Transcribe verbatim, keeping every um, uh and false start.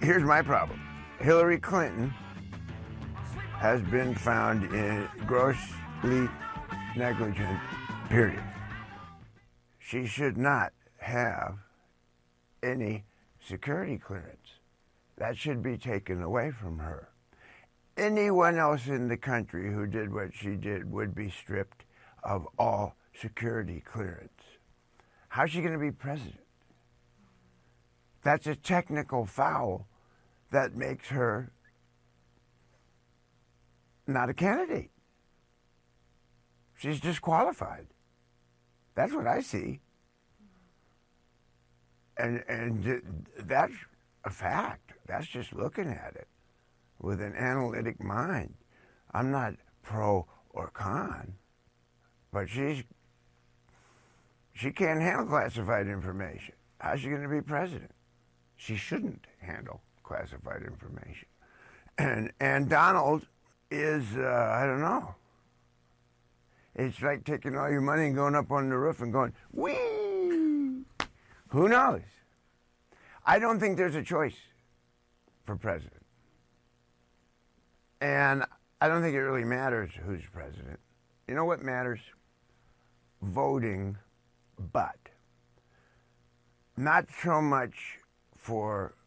here's my problem. Hillary Clinton has been found in grossly negligent, period. She should not have any security clearance. That should be taken away from her. Anyone else in the country who did what she did would be stripped of all security clearance. How's she going to be president? That's a technical foul that makes her not a candidate. She's disqualified. That's what I see. And and that's a fact. That's just looking at it with an analytic mind. I'm not pro or con, but she's she can't handle classified information. How's she going to be president? She shouldn't handle classified information. And and Donald is, uh, I don't know. It's like taking all your money and going up on the roof and going, whee! Who knows? I don't think there's a choice for president. And I don't think it really matters who's president. You know what matters? Voting, but not so much for